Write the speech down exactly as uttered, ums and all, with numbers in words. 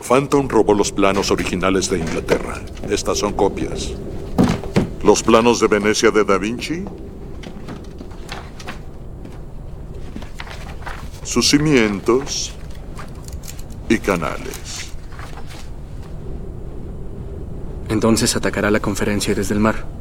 Phantom robó los planos originales de Inglaterra. Estas son copias. Los planos de Venecia de Da Vinci. Sus cimientos y canales. Entonces atacará la conferencia desde el mar.